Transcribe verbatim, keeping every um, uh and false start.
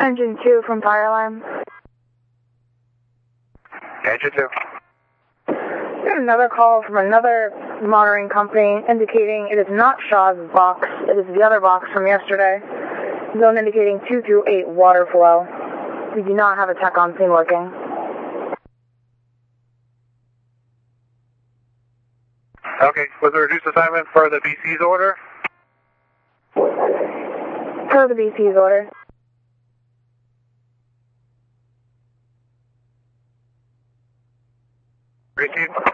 Engine two from Fire Alarm. Engine two. We have another call from another monitoring company indicating it is not Shaw's box, it is the other box from yesterday. Zone indicating two through eight water flow. We do not have a tech on scene working. Okay, was the reduced assignment for the B C's order? Per the B C's order. Received.